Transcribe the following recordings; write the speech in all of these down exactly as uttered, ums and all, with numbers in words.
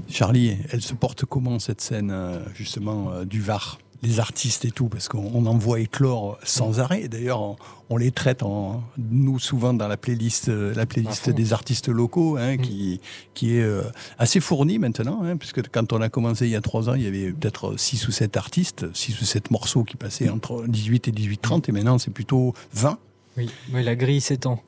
Charlie, elle se porte comment cette scène justement euh, du Var, les artistes et tout, parce qu'on on en voit éclore sans arrêt. D'ailleurs, on, on les traite, en, nous, souvent dans la playlist, la playlist des artistes locaux, hein, mmh. qui, qui est euh, assez fournie maintenant, hein, puisque quand on a commencé il y a trois ans, il y avait peut-être six ou sept artistes, six ou sept morceaux qui passaient entre dix-huit et dix-huit trente, et maintenant c'est plutôt vingt. Oui, oui, la grille s'étend.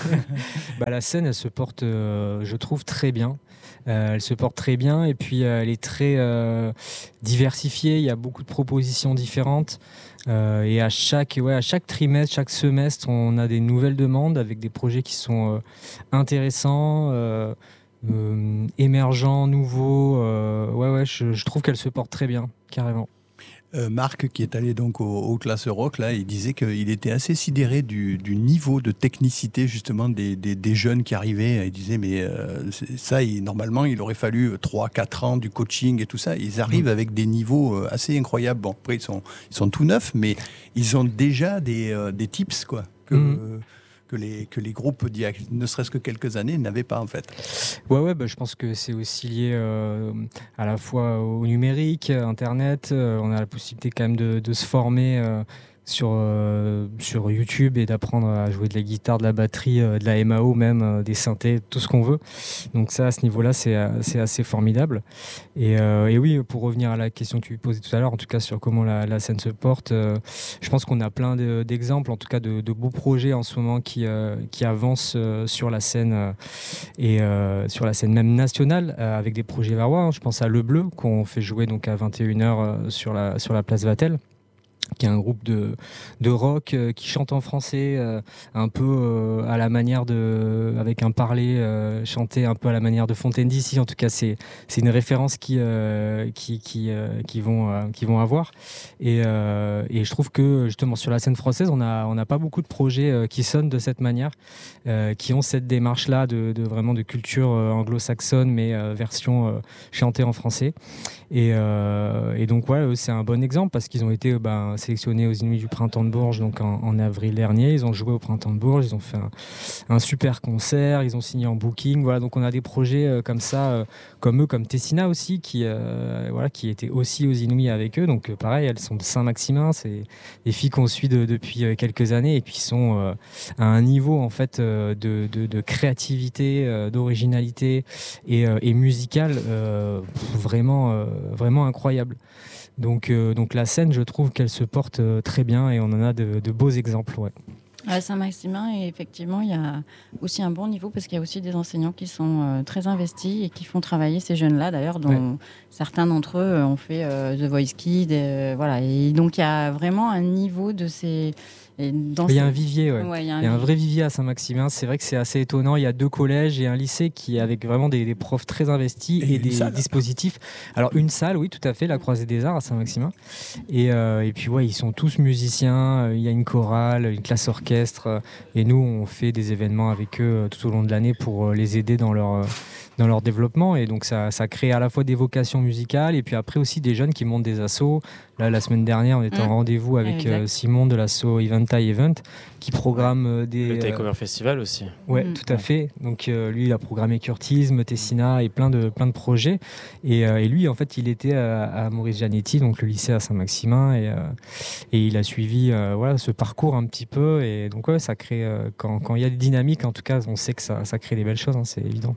bah, la scène, elle se porte, euh, je trouve, très bien. Euh, elle se porte très bien et puis euh, elle est très euh, diversifiée. Il y a beaucoup de propositions différentes euh, et à chaque, ouais, à chaque trimestre, chaque semestre, on a des nouvelles demandes avec des projets qui sont euh, intéressants, euh, euh, émergents, nouveaux. Euh, ouais, ouais, je, je trouve qu'elle se porte très bien, carrément. Euh, Marc, qui est allé donc au, au Classe Rock, là, il disait qu'il était assez sidéré du, du niveau de technicité justement des, des, des jeunes qui arrivaient. Il disait mais euh, ça, il, normalement, il aurait fallu trois quatre ans du coaching et tout ça. Ils arrivent mmh. avec des niveaux assez incroyables. Bon, après, ils sont, ils sont tout neufs, mais ils ont déjà des, euh, des tips, quoi. Que, mmh. euh, Que les, que les groupes d'il y a ne serait-ce que quelques années n'avaient pas en fait. Ouais, ouais, bah, je pense que c'est aussi lié euh, à la fois au numérique, Internet. Euh, on a la possibilité quand même de, de se former euh, sur, euh, sur YouTube et d'apprendre à jouer de la guitare, de la batterie, euh, de la M A O même, euh, des synthés, tout ce qu'on veut. Donc ça, à ce niveau-là, c'est, c'est assez formidable. Et, euh, et oui, pour revenir à la question que tu posais tout à l'heure, en tout cas sur comment la, la scène se porte, euh, je pense qu'on a plein de, d'exemples, en tout cas de, de beaux projets en ce moment qui, euh, qui avancent euh, sur la scène euh, et euh, sur la scène même nationale euh, avec des projets varois. Hein. Je pense à Le Bleu qu'on fait jouer donc à vingt et une heures euh, sur la, sur la place Vatel, qui est un groupe de, de rock euh, qui chante en français, euh, un peu euh, à la manière de, avec un parler euh, chanté un peu à la manière de Fontaine d'ici. En tout cas, c'est, c'est une référence qui, euh, qui, qui, euh, qui, vont, euh, qui vont avoir. Et, euh, et je trouve que justement sur la scène française, on n'a on a pas beaucoup de projets euh, qui sonnent de cette manière, euh, qui ont cette démarche-là de, de vraiment de culture euh, anglo-saxonne, mais euh, version euh, chantée en français. Et, euh, et donc, ouais, c'est un bon exemple parce qu'ils ont été ben, sélectionnés aux Inuits du Printemps de Bourges donc en, en avril dernier. Ils ont joué au Printemps de Bourges, ils ont fait un, un super concert, ils ont signé en booking. Voilà, donc on a des projets euh, comme ça, euh, comme eux, comme Tessina aussi, qui, euh, voilà, qui étaient aussi aux Inuits avec eux. Donc, euh, pareil, elles sont de Saint-Maximin. C'est des filles qu'on suit de, depuis euh, quelques années et puis qui sont euh, à un niveau en fait euh, de, de, de créativité, euh, d'originalité et, euh, et musicale euh, vraiment. Euh, vraiment incroyable. Donc, euh, donc la scène, je trouve qu'elle se porte euh, très bien et on en a de, de beaux exemples. Ouais. À Saint-Maximin, et effectivement, il y a aussi un bon niveau parce qu'il y a aussi des enseignants qui sont euh, très investis et qui font travailler ces jeunes-là, d'ailleurs, dont ouais. certains d'entre eux ont fait euh, The Voice Kids. Euh, voilà. Et donc, il y a vraiment un niveau de ces... Et dans il y a un vivier, ouais. Ouais, il y a un, il y a un vrai vivier à Saint-Maximin. C'est vrai que c'est assez étonnant. Il y a deux collèges et un lycée qui avec vraiment des, des profs très investis et, et des salle. dispositifs. Alors une salle, oui, tout à fait, la Croisée des Arts à Saint-Maximin. Et, euh, et puis ouais, ils sont tous musiciens. Il y a une chorale, une classe orchestre. Et nous, on fait des événements avec eux tout au long de l'année pour les aider dans leur dans leur développement. Et donc ça, ça crée à la fois des vocations musicales et puis après aussi des jeunes qui montent des assos. Là, la semaine dernière, on était mmh. en rendez-vous avec euh, Simon de l'asso Eventai Event qui programme euh, des... Le Takeover euh... Festival aussi. Ouais, mmh. tout à fait. Donc euh, lui, il a programmé Curtisme, Tessina et plein de, plein de projets. Et, euh, et lui, en fait, il était à, à Maurice Gianetti, donc le lycée à Saint-Maximin. Et, euh, et il a suivi euh, voilà, ce parcours un petit peu. Et donc, ouais, ça crée... Euh, quand, quand il y a des dynamiques, en tout cas, on sait que ça, ça crée des belles choses, hein, c'est évident.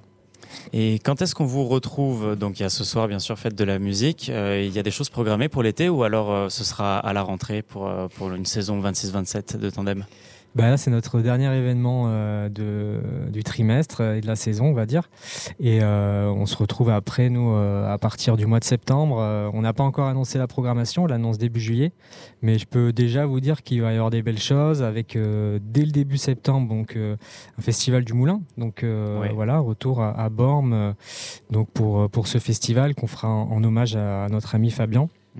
Et quand est-ce qu'on vous retrouve? Donc il y a ce soir bien sûr fête de la musique, euh, il y a des choses programmées pour l'été ou alors euh, ce sera à la rentrée pour, euh, pour une saison vingt-six vingt-sept de Tandem? Bah là, c'est notre dernier événement euh, de, du trimestre et de la saison, on va dire. Et euh, on se retrouve après, nous, euh, à partir du mois de septembre. Euh, on n'a pas encore annoncé la programmation, on l'annonce début juillet. Mais je peux déjà vous dire qu'il va y avoir des belles choses avec, euh, dès le début septembre, donc, euh, un festival du Moulin. Donc euh, ouais. voilà, retour à, à Bormes euh, donc pour, pour ce festival qu'on fera en, en hommage à, à notre ami Fabien. Mmh.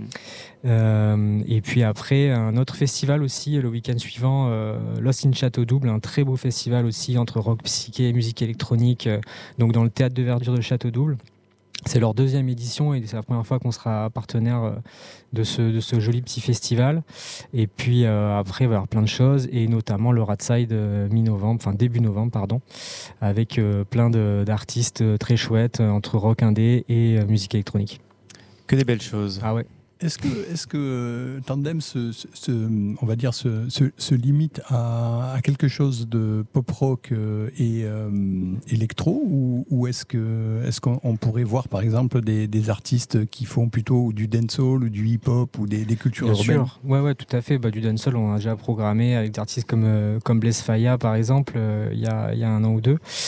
Euh, et puis après un autre festival aussi le week-end suivant, euh, Lost in Château Double, un très beau festival aussi entre rock psyché et musique électronique, euh, donc dans le théâtre de verdure de Château Double. C'est leur deuxième édition et c'est la première fois qu'on sera partenaire de ce, de ce joli petit festival. Et puis euh, après, il va y avoir plein de choses, et notamment le Radside euh, mi-novembre, enfin début novembre, pardon, avec euh, plein de, d'artistes très chouettes entre rock indé et euh, musique électronique. Que des belles choses. Ah ouais. Est-ce que, est-ce que Tandem se, se, se, on va dire, se, se, se limite à, à quelque chose de pop-rock et euh, électro, ou, ou est-ce, que, est-ce qu'on pourrait voir par exemple des, des artistes qui font plutôt du dancehall ou du hip-hop ou des, des cultures Bien urbaines? sûr. Ouais, ouais, tout à fait. Bah, du dancehall, on a déjà programmé avec des artistes comme, euh, comme Blaise Faya par exemple, euh, il y, a, il y a un an ou deux.